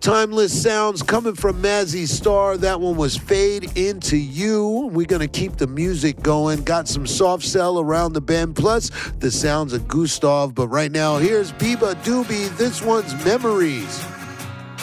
Timeless sounds coming from Mazzy Star. That one was Fade Into You. We're going to keep the music going. Got some soft cell around the bend, plus the sounds of Gustav. But right now, here's Biba Doobie. This one's Memories.